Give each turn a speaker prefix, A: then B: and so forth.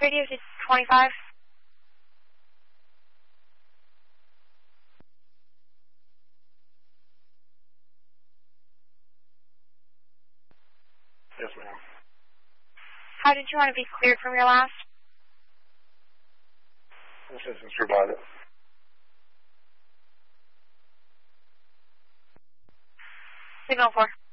A: Radio 25.
B: Yes, ma'am.
A: How did you want to be cleared from your last?
B: Assistance provided.
A: Signal 4.